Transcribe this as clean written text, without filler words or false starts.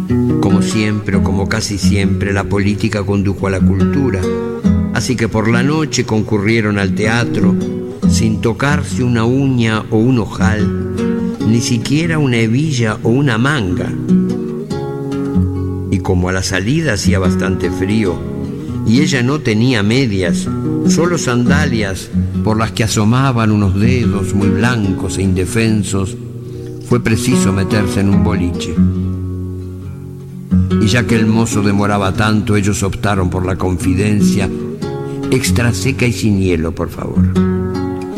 Como siempre o como casi siempre, la política condujo a la cultura, así que por la noche concurrieron al teatro sin tocarse una uña o un ojal, ni siquiera una hebilla o una manga. Y como a la salida hacía bastante frío y ella no tenía medias, solo sandalias por las que asomaban unos dedos muy blancos e indefensos, fue preciso meterse en un boliche. Y ya que el mozo demoraba tanto, ellos optaron por la confidencia: extra seca y sin hielo, por favor.